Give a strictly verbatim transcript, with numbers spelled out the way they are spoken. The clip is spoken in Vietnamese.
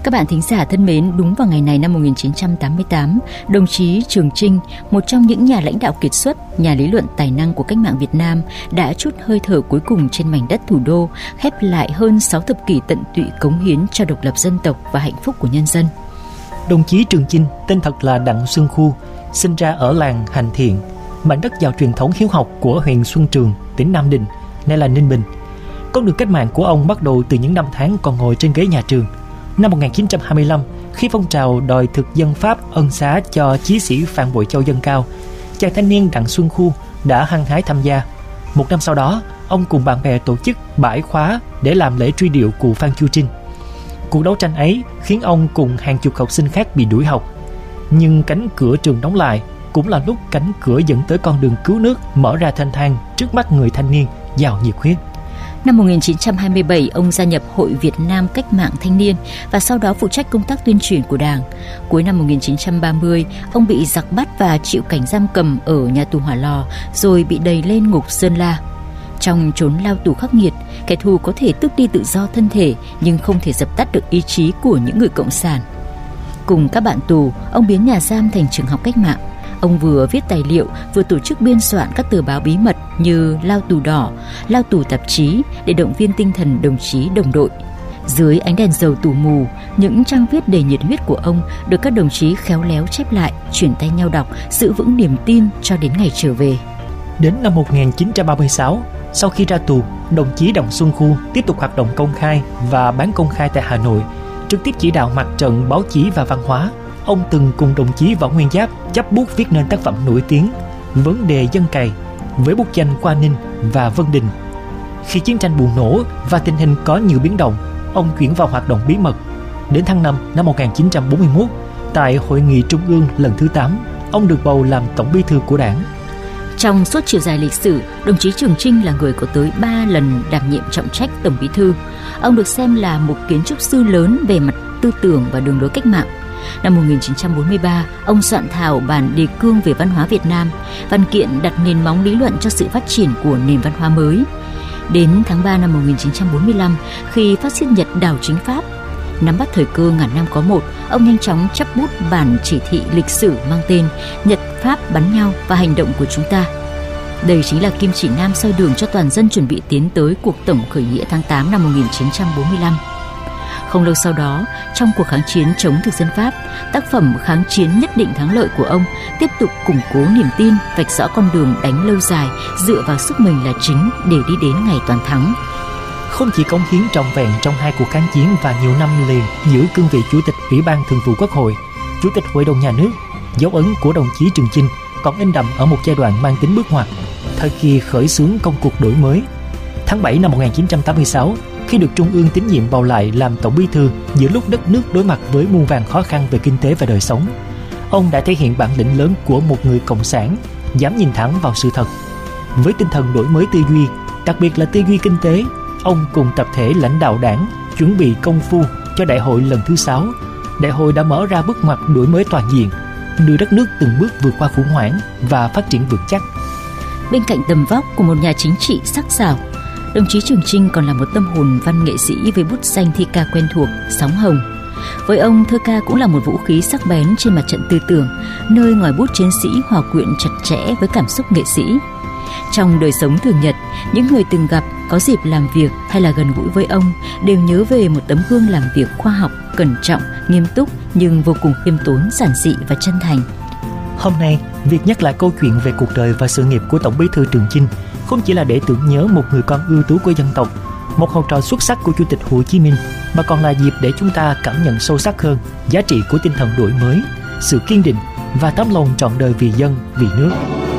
Các bạn thính giả thân mến, đúng vào ngày này năm một nghìn chín trăm tám mươi tám, đồng chí Trường Chinh, một trong những nhà lãnh đạo kiệt xuất, nhà lý luận tài năng của cách mạng Việt Nam, đã trút hơi thở cuối cùng trên mảnh đất thủ đô, khép lại hơn sáu thập kỷ tận tụy cống hiến cho độc lập dân tộc và hạnh phúc của nhân dân. Đồng chí Trường Chinh tên thật là Đặng Xuân Khu, sinh ra ở làng Hành Thiện, mảnh đất giàu truyền thống hiếu học của huyện Xuân Trường, tỉnh Nam Định, nay là Ninh Bình. Con đường cách mạng của ông bắt đầu từ những năm tháng còn ngồi trên ghế nhà trường. Năm một nghìn chín trăm hai mươi lăm, khi phong trào đòi thực dân Pháp ân xá cho chí sĩ Phan Bội Châu dâng cao, chàng thanh niên Đặng Xuân Khu đã hăng hái tham gia. Một năm sau đó, ông cùng bạn bè tổ chức bãi khóa để làm lễ truy điệu cụ Phan Chu Trinh. Cuộc đấu tranh ấy khiến ông cùng hàng chục học sinh khác bị đuổi học. Nhưng cánh cửa trường đóng lại, cũng là lúc cánh cửa dẫn tới con đường cứu nước mở ra thênh thang trước mắt người thanh niên giàu nhiệt huyết. Năm một nghìn chín trăm hai mươi bảy, ông gia nhập Hội Việt Nam Cách mạng Thanh niên và sau đó phụ trách công tác tuyên truyền của Đảng. Cuối năm một nghìn chín trăm ba mươi, ông bị giặc bắt và chịu cảnh giam cầm ở nhà tù Hỏa Lò, rồi bị đày lên ngục Sơn La. Trong chốn lao tù khắc nghiệt, kẻ thù có thể tước đi tự do thân thể nhưng không thể dập tắt được ý chí của những người cộng sản. Cùng các bạn tù, ông biến nhà giam thành trường học cách mạng. Ông vừa viết tài liệu, vừa tổ chức biên soạn các tờ báo bí mật như Lao tù đỏ, Lao tù tạp chí để động viên tinh thần đồng chí đồng đội. Dưới ánh đèn dầu tù mù, những trang viết đầy nhiệt huyết của ông được các đồng chí khéo léo chép lại, chuyển tay nhau đọc, giữ vững niềm tin cho đến ngày trở về. Đến năm một nghìn chín trăm ba mươi sáu, sau khi ra tù, đồng chí Đặng Xuân Khu tiếp tục hoạt động công khai và bán công khai tại Hà Nội, trực tiếp chỉ đạo mặt trận báo chí và văn hóa. Ông từng cùng đồng chí Võ Nguyên Giáp chấp bút viết nên tác phẩm nổi tiếng Vấn đề dân cày với bút danh Qua Ninh và Vân Đình. Khi chiến tranh bùng nổ và tình hình có nhiều biến động, ông chuyển vào hoạt động bí mật. Đến tháng năm năm một nghìn chín trăm bốn mươi mốt, tại Hội nghị Trung ương lần thứ tám, ông được bầu làm Tổng Bí thư của Đảng. Trong suốt chiều dài lịch sử, đồng chí Trường Chinh là người có tới ba lần đảm nhiệm trọng trách Tổng Bí thư. Ông được xem là một kiến trúc sư lớn về mặt tư tưởng và đường lối cách mạng. Năm một nghìn chín trăm bốn mươi ba, ông soạn thảo bản đề cương về văn hóa Việt Nam, văn kiện đặt nền móng lý luận cho sự phát triển của nền văn hóa mới. Đến tháng ba năm một nghìn chín trăm bốn mươi lăm, khi phát xít Nhật đảo chính Pháp, nắm bắt thời cơ ngàn năm có một, ông nhanh chóng chắp bút bản chỉ thị lịch sử mang tên Nhật Pháp bắn nhau và hành động của chúng ta. Đây chính là kim chỉ nam soi đường cho toàn dân chuẩn bị tiến tới cuộc tổng khởi nghĩa tháng tám năm một nghìn chín trăm bốn mươi lăm. Không lâu sau đó, trong cuộc kháng chiến chống thực dân Pháp, tác phẩm Kháng chiến nhất định thắng lợi của ông tiếp tục củng cố niềm tin, vạch rõ con đường đánh lâu dài, dựa vào sức mình là chính để đi đến ngày toàn thắng. Không chỉ cống hiến trọn vẹn trong hai cuộc kháng chiến và nhiều năm liền giữ cương vị Chủ tịch Ủy ban Thường vụ Quốc hội, Chủ tịch Hội đồng Nhà nước, dấu ấn của đồng chí Trường Chinh còn in đậm ở một giai đoạn mang tính bước ngoặt, thời kỳ khởi xướng công cuộc đổi mới. Tháng bảy năm một nghìn chín trăm tám mươi sáu, khi được Trung ương tín nhiệm bầu lại làm Tổng Bí thư giữa lúc đất nước đối mặt với muôn vàn khó khăn về kinh tế và đời sống, ông đã thể hiện bản lĩnh lớn của một người cộng sản, dám nhìn thẳng vào sự thật. Với tinh thần đổi mới tư duy, đặc biệt là tư duy kinh tế, ông cùng tập thể lãnh đạo Đảng chuẩn bị công phu cho đại hội lần thứ sáu. Đại hội đã mở ra bước ngoặt đổi mới toàn diện, đưa đất nước từng bước vượt qua khủng hoảng và phát triển vững chắc. Bên cạnh tầm vóc của một nhà chính trị sắc sảo, đồng chí Trường Chinh còn là một tâm hồn văn nghệ sĩ với bút danh thi ca quen thuộc Sóng Hồng. Với ông, thơ ca cũng là một vũ khí sắc bén trên mặt trận tư tưởng, nơi ngòi bút chiến sĩ hòa quyện chặt chẽ với cảm xúc nghệ sĩ. Trong đời sống thường nhật, những người từng gặp, có dịp làm việc hay là gần gũi với ông đều nhớ về một tấm gương làm việc khoa học, cẩn trọng, nghiêm túc nhưng vô cùng khiêm tốn, giản dị và chân thành. Hôm nay, việc nhắc lại câu chuyện về cuộc đời và sự nghiệp của Tổng Bí thư Trường Chinh không chỉ là để tưởng nhớ một người con ưu tú của dân tộc, một học trò xuất sắc của Chủ tịch Hồ Chí Minh, mà còn là dịp để chúng ta cảm nhận sâu sắc hơn giá trị của tinh thần đổi mới, sự kiên định và tấm lòng trọn đời vì dân, vì nước.